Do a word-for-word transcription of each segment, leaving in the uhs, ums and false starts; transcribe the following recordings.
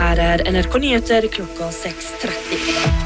Her er N R K Nyheter klokka seks tretti.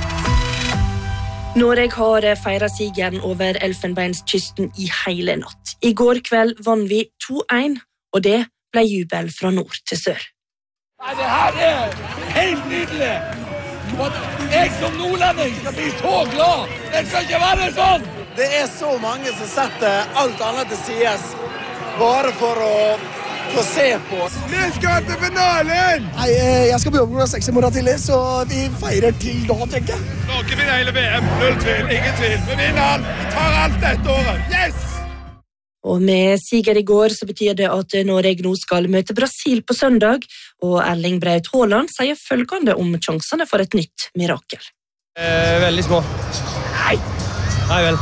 Noreg har feiret sigeren over Elfenbenskysten i hele natt. I går kveld vann vi to en, og det ble jubel fra nord til sør. Nei, det her er helt nydelig! Og jeg som nordlending skal bli så glad! Det skal ikke være sånn! Det er så mange som setter alt annet til sides, bare for å få se på. Vi skal til finalen! Nei, jeg skal på jobb klokka seks i morgen tidlig, så vi feirer til da, tenker jeg. Norge vinner hele V M, null tvil, ingen tvil. Vi vinner alt, vi tar alt dette året. Yes! Og med siger i går så betyr det at Norge nå skal møte Brasil på søndag, og Erling Braut Haaland sier følgende om sjansene for et nytt mirakel. Eh, veldig små. Nei! Nei vel.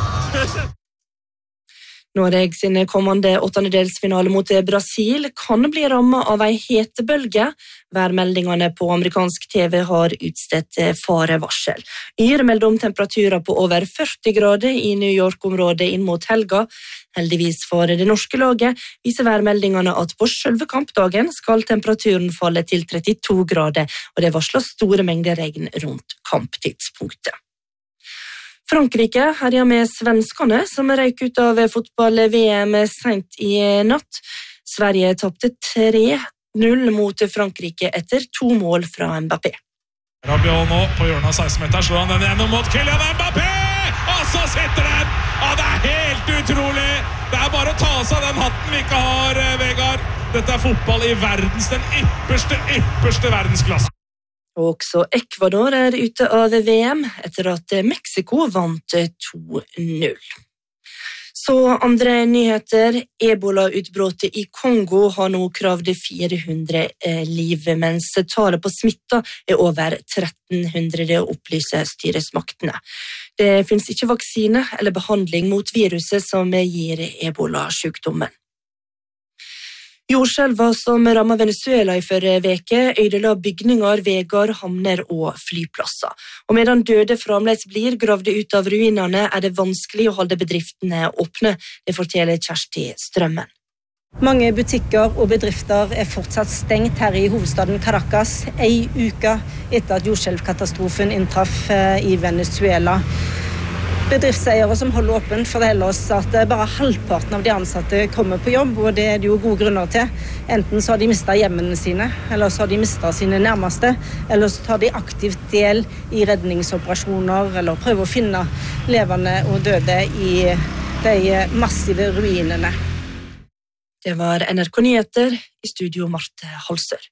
Norge sin kommende åttendedelsfinale mot Brasil kan bli rammet av en hetebølge. Værmeldingene på amerikansk T V har utstedt farevarsel. Yr melder om temperaturer på over førti grader i New York-området inn mot helga. Heldigvis for det norske laget viser værmeldingene at på selve kampdagen skal temperaturen falle til trettito grader, og det varsler store mengder regn rundt kamptidspunktet. Frankrike herjer med svenskene, som røyk ut av fotball-V M sent i natt. Sverige tapte tre null mot Frankrike etter to mål fra Mbappé. Rabiot nå på hjørnet av seksten meter, slår han den gjennom mot Kylian Mbappé! Og så sitter den! Ja, det er helt utrolig! Det er bare å ta seg den hatten vi ikke har, Vegard. Dette er fotball i verdens, den ypperste, ypperste verdensklasse. Og også Ecuador er ute av V M etter at Mexico vant to null. Så andre nyheter. Ebola-utbruddet i Kongo har nå kravd fire hundre liv, mens tallet på smitta er over tretten hundre, det opplyser styresmaktene. Det finnes ikke vaksine eller behandling mot viruset som gir ebola-sykdommen. Jordskjelva som rammet Venezuela i forrige veke ødela bygninger, vegar, havner og flyplasser. Og medan døde fremdeles blir gravd ut av ruinene, er det vanskelig å holde bedriftene åpne, det forteller Kjersti Strømmen. Mange butikker og bedrifter er fortsatt stengt her i hovedstaden Caracas, ei uke etter at jordskjelvkatastrofen inntraff i Venezuela. Bedriftseiere som holder åpent forteller oss at bare halvparten av de ansatte kommer på jobb, og det er det jo gode grunner til. Enten så har de mistet hjemmene sine, eller så har de mistet sine nærmeste, eller så tar de aktivt del i redningsoperasjoner, eller prøver å finne levende og døde i de massive ruinene. Det var N R K Nyheter, i studio Marte Halsør.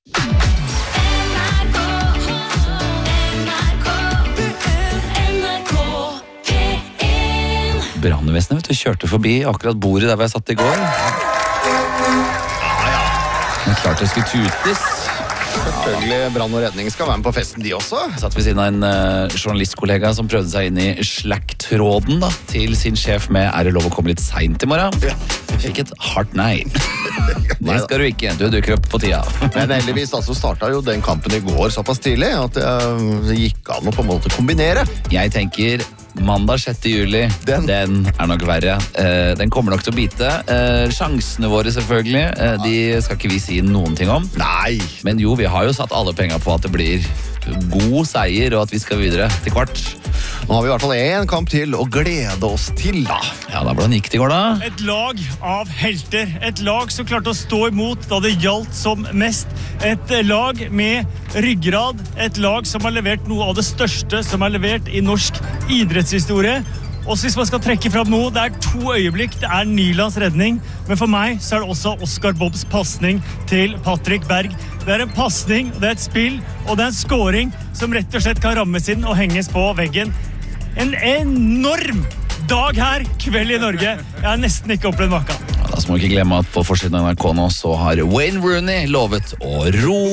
Brannvesenet vet du, kjørte forbi akkurat bordet der vi satt i går. Ja, ja. Men klart det skulle tutes. Selvfølgelig, brann og redning skal være med på festen de også. Jeg satt ved siden av en uh, journalistkollega som prøvde seg inn i Slack-tråden da, til sin sjef med er det lov å komme litt sent i morgen? Ja. Fikk et hardt nei. Det skal du ikke, du dukker opp på tida. Men heldigvis altså, startet jo den kampen i går såpass tidlig at det gikk an å på en måte kombinere. Jeg tenker mandag sjette juli, den. den er nok verre. Eh, den kommer nok til å bite. Eh, sjansene våre selvfølgelig, eh, de skal ikke vi si noen ting om. Nei. Men jo, vi har jo satt alle penger på at det blir god seier og at vi skal videre til kvart. Nå har vi i hvert fall en kamp til å glede oss til da. Ja, da hvordan gikk det i går da? Et lag av helter. Et lag som klarte å stå imot da det gjaldt som mest. Et lag med ryggrad. Et lag som har levert noe av det største som er levert i norsk idrettshistorie. Og hvis man skal trekke frem noe, det er to øyeblikk. Det er Nylands redning, men for meg så er det også Oscar Bobbs passning til Patrick Berg. Det er en passning, det er et spill, og det er en scoring som rett og slett kan rammes inn og henges på veggen. En enorm dag her, kveld i Norge. Jeg har nesten ikke opplevd maken. Ja, da må vi ikke glemme at på forsiden av N R K nå så har Wayne Rooney lovet å ro